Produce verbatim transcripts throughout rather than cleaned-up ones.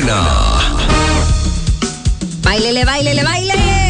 buena. Báilele, báilele, baile.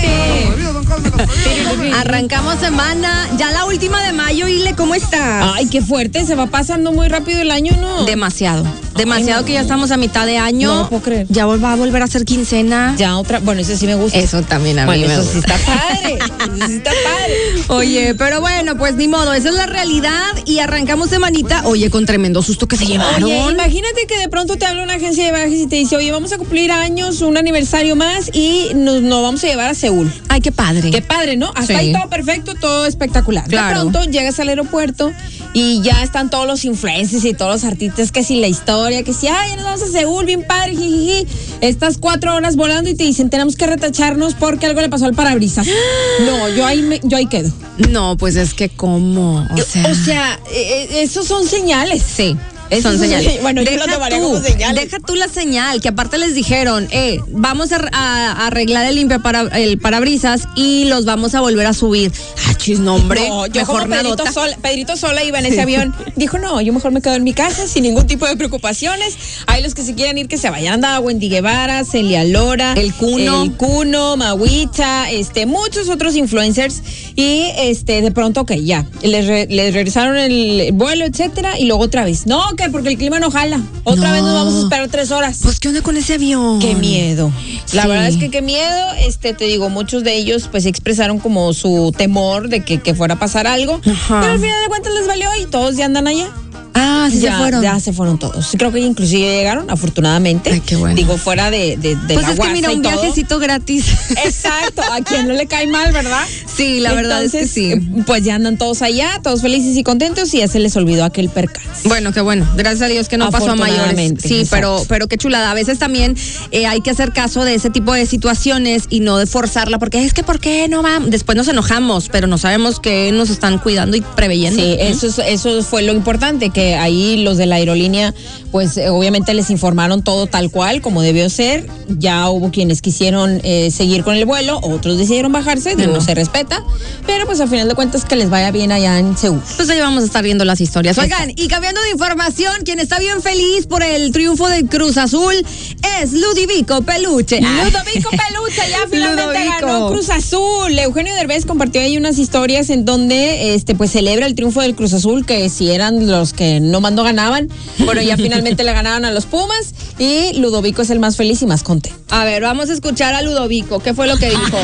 Arrancamos semana, ya la última de mayo, Ile, ¿cómo estás? Ay, qué fuerte, se va pasando muy rápido el año, ¿no? Demasiado, demasiado. Ay, no. Que ya estamos a mitad de año. No lo puedo creer. Ya va a volver a ser quincena. Ya otra, bueno, eso sí me gusta. Eso también a mí bueno, me eso gusta. sí está padre, eso sí está padre. Oye, pero bueno, pues ni modo, esa es la realidad y arrancamos semanita, oye, con tremendo susto que se llevaron. Oye, imagínate que de pronto te habla una agencia de viajes y te dice, oye, vamos a cumplir años, un aniversario más y nos, nos vamos a llevar a Seúl. Ay, qué padre. Qué padre, ¿no? Hasta Sí. ahí todo perfecto, todo espectacular. Claro. De pronto llegas al aeropuerto y ya están todos los influencers y todos los artistas, que si la historia, que si, ay, ya nos vamos a Seúl, bien padre, jijiji. Estás cuatro horas volando y te dicen, tenemos que retacharnos porque algo le pasó al parabrisas. No, yo ahí, me, yo ahí quedo. No, pues es que cómo, o sea, O sea, eh, esos son señales. sí. Esos Son señales. Bueno, yo deja lo tomaría tú, como señales. deja tú la señal, que aparte les dijeron, eh, vamos a, a, a arreglar el limpia para el parabrisas y los vamos a volver a subir. Ah, chis, no, hombre. No, yo mejor como Pedrito nadota. Sola, Pedrito Sola iba en ese avión. Dijo, no, yo mejor me quedo en mi casa sin ningún tipo de preocupaciones. Hay los que se quieran ir, que se vayan. Anda Wendy Guevara, Celia Lora, El Cuno. el Cuno, Mahuicha, este, muchos otros influencers. Y este, de pronto, ok, ya. Les, re, les regresaron el vuelo, etcétera, y luego otra vez. No, que porque el clima no jala. Otra No. vez nos vamos a esperar tres horas. Pues, ¿qué onda con ese avión? Qué miedo. La Sí. verdad es que qué miedo. Este, te digo, muchos de ellos pues expresaron como su temor de que, que fuera a pasar algo. Ajá. Pero al final de cuentas les valió y todos ya andan allá. Ah, sí ya, se fueron. Ya se fueron todos. Creo que inclusive llegaron, afortunadamente. Ay, qué bueno. Digo, fuera de, de, de Pues la es que mira, guasa y un todo. viajecito gratis. Exacto, a quien no le cae mal, ¿verdad? Sí, la verdad es que Entonces, sí. Pues ya andan todos allá, todos felices y contentos y ya se les olvidó aquel percance. Bueno, qué bueno. Gracias a Dios que no pasó a mayores. Afortunadamente, Sí, exacto. pero, pero qué chulada. A veces también eh, hay que hacer caso de ese tipo de situaciones y no de forzarla, porque es que ¿por qué no va? Después nos enojamos, pero no sabemos que nos están cuidando y preveyendo. Sí, eso, es- eso fue lo importante, que ahí los de la aerolínea, pues eh, obviamente les informaron todo tal cual, como debió ser. Ya hubo quienes quisieron eh, seguir con el vuelo, otros decidieron bajarse, digo, No. se respeta, pero pues al final de cuentas que les vaya bien allá en Seúl. Pues ahí vamos a estar viendo las historias. Oigan, y cambiando de información, quien está bien feliz por el triunfo del Cruz Azul es Ludovico Peluche. Ah. Ludovico Peluche ya finalmente Ludovico. ganó Cruz Azul. Eugenio Derbez compartió ahí unas historias en donde este pues celebra el triunfo del Cruz Azul, que si eran los que no mando ganaban, bueno, ya finalmente le ganaron a los Pumas y Ludovico es el más feliz y más contento. A ver, vamos a escuchar a Ludovico. ¿Qué fue lo que dijo?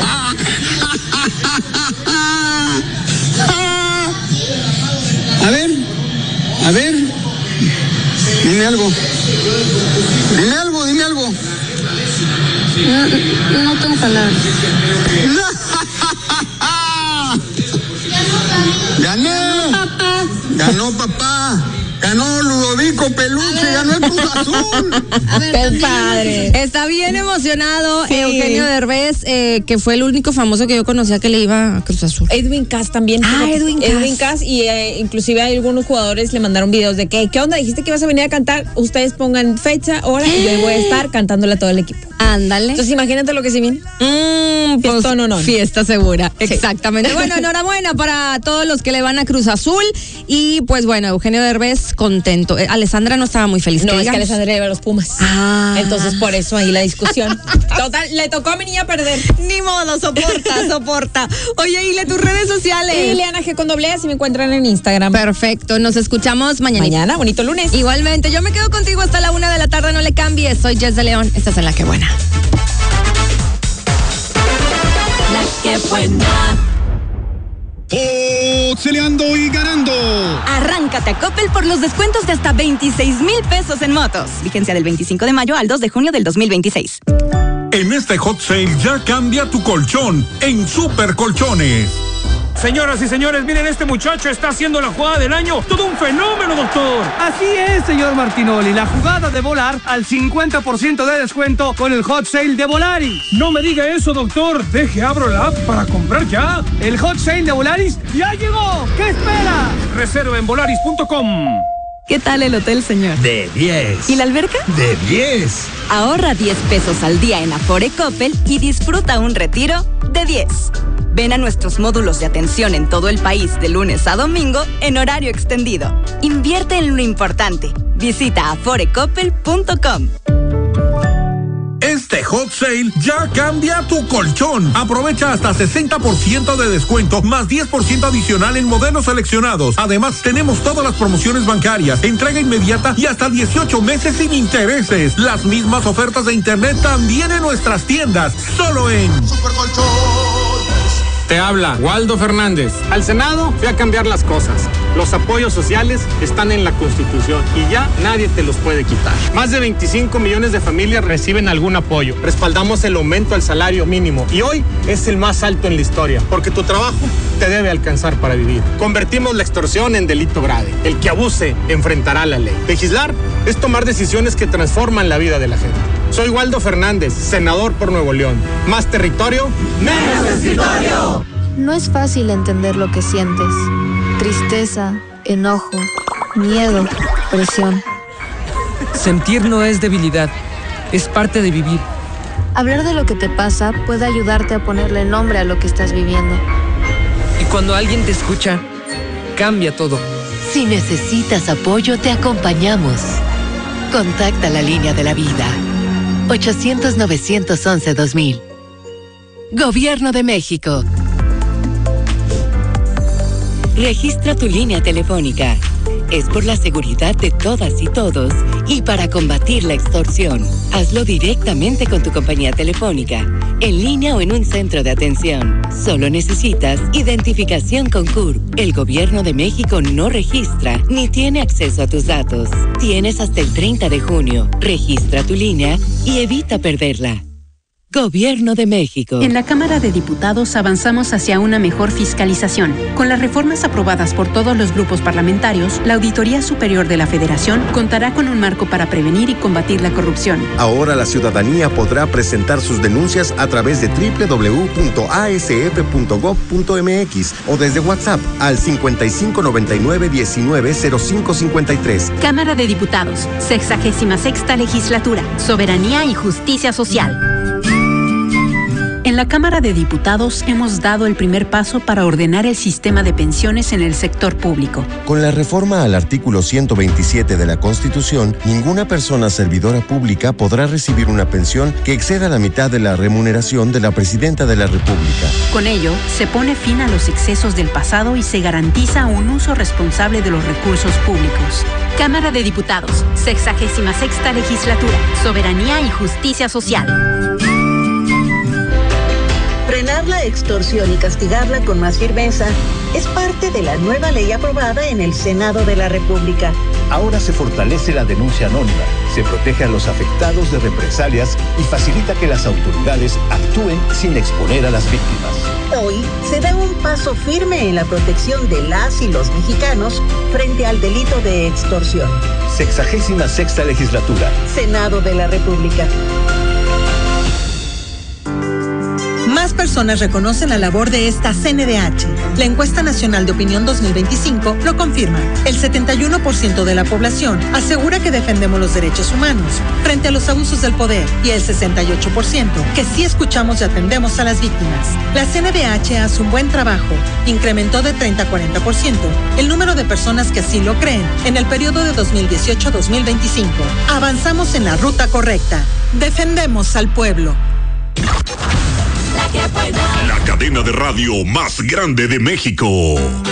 A ver, a ver, dime algo. Dime algo, dime algo. No, no tengo palabras. ¡Gané! ¡Ganó papá! ¡Ganó Ludovico Peluche! ¡Ganó el Cruz Azul! A ver, ¡Qué también- padre! Está bien emocionado Sí. Eugenio Derbez, eh, que fue el único famoso que yo conocía que le iba a Cruz Azul. Edwin Cass también. Ah, fíjate. Edwin Cass. Edwin Cass y eh, inclusive hay algunos jugadores le mandaron videos de que, ¿qué onda? Dijiste que ibas a venir a cantar. Ustedes pongan fecha, hora y yo ahí voy a estar cantándole a todo el equipo. Ándale. Entonces imagínate lo que se viene. Mm, pues, Fiestón o no. fiesta segura, Sí. exactamente. Bueno, enhorabuena para todos los que le van a Cruz Azul y pues bueno, Eugenio Derbez contento. Eh, Alessandra no estaba muy feliz. No, es que digamos. Alessandra lleva a los Pumas. Ah. Entonces por eso ahí la discusión. Total, le tocó a mi niña perder. Ni modo, soporta, soporta. Oye, Ile, tus redes sociales. Ileana G con doble A, si me encuentran en Instagram. Perfecto, nos escuchamos mañana. Mañana, bonito lunes. Igualmente, yo me quedo contigo hasta la una de la tarde, no le cambies. Soy Jess de León, estás en La Que Buena. La que buena. Celeando y ganando. Arráncate a Coppel por los descuentos de hasta veintiséis mil pesos en motos. Vigencia del veinticinco de mayo al dos de junio del dos mil veintiséis. En este hot sale ya cambia tu colchón en Super Colchones. Señoras y señores, miren, este muchacho está haciendo la jugada del año. Todo un fenómeno, doctor. Así es, señor Martinoli, la jugada de volar al cincuenta por ciento de descuento con el hot sale de Volaris. No me diga eso, doctor. Deje, abro la app para comprar ya. El hot sale de Volaris ya llegó. ¿Qué espera? Reserva en volaris punto com. ¿Qué tal el hotel, señor? De diez. ¿Y la alberca? De diez. Ahorra diez pesos al día en Afore Coppel y disfruta un retiro de diez. Ven a nuestros módulos de atención en todo el país de lunes a domingo en horario extendido. Invierte en lo importante. Visita afore coppel punto com. Hot Sale ya cambia tu colchón. Aprovecha hasta sesenta por ciento de descuento más diez por ciento adicional en modelos seleccionados. Además, tenemos todas las promociones bancarias, entrega inmediata y hasta dieciocho meses sin intereses. Las mismas ofertas de internet también en nuestras tiendas, solo en Supercolchones. Te habla Waldo Fernández. Al Senado fui a cambiar las cosas. Los apoyos sociales están en la Constitución y ya nadie te los puede quitar. Más de veinticinco millones de familias reciben algún apoyo. Respaldamos el aumento al salario mínimo y hoy es el más alto en la historia, porque tu trabajo te debe alcanzar para vivir. Convertimos la extorsión en delito grave. El que abuse enfrentará la ley. Legislar es tomar decisiones que transforman la vida de la gente. Soy Waldo Fernández, senador por Nuevo León. Más territorio, menos escritorio. No es fácil entender lo que sientes. Tristeza, enojo, miedo, presión. Sentir no es debilidad, es parte de vivir. Hablar de lo que te pasa puede ayudarte a ponerle nombre a lo que estás viviendo. Y cuando alguien te escucha, cambia todo. Si necesitas apoyo, te acompañamos. Contacta la línea de la vida. ochocientos, novecientos once, dos mil. Gobierno de México. Registra tu línea telefónica. Es por la seguridad de todas y todos y para combatir la extorsión. Hazlo directamente con tu compañía telefónica, en línea o en un centro de atención. Solo necesitas identificación con C U R P. El Gobierno de México no registra ni tiene acceso a tus datos. Tienes hasta el treinta de junio. Registra tu línea y evita perderla. Gobierno de México. En la Cámara de Diputados avanzamos hacia una mejor fiscalización. Con las reformas aprobadas por todos los grupos parlamentarios, la Auditoría Superior de la Federación contará con un marco para prevenir y combatir la corrupción. Ahora la ciudadanía podrá presentar sus denuncias a través de doble u doble u doble u punto a s f punto gob punto m x o desde WhatsApp al cincuenta y cinco noventa y nueve diecinueve cero cinco cincuenta y tres. Cámara de Diputados, sexagésima sexta legislatura, soberanía y justicia social. En la Cámara de Diputados hemos dado el primer paso para ordenar el sistema de pensiones en el sector público. Con la reforma al artículo ciento veintisiete de la Constitución, ninguna persona servidora pública podrá recibir una pensión que exceda la mitad de la remuneración de la Presidenta de la República. Con ello, se pone fin a los excesos del pasado y se garantiza un uso responsable de los recursos públicos. Cámara de Diputados, sexagésima sexta legislatura, soberanía y justicia social. Frenar la extorsión y castigarla con más firmeza es parte de la nueva ley aprobada en el Senado de la República. Ahora se fortalece la denuncia anónima, se protege a los afectados de represalias y facilita que las autoridades actúen sin exponer a las víctimas. Hoy se da un paso firme en la protección de las y los mexicanos frente al delito de extorsión. Sexagésima sexta legislatura. Senado de la República. Más personas reconocen la labor de esta C N D H. La encuesta nacional de opinión dos mil veinticinco lo confirma. El setenta y uno por ciento de la población asegura que defendemos los derechos humanos frente a los abusos del poder y el sesenta y ocho por ciento que sí escuchamos y atendemos a las víctimas. La C N D H hace un buen trabajo. Incrementó de treinta a cuarenta por ciento el número de personas que así lo creen en el periodo de dos mil dieciocho a dos mil veinticinco. Avanzamos en la ruta correcta. Defendemos al pueblo. La que buena. La cadena de radio más grande de México.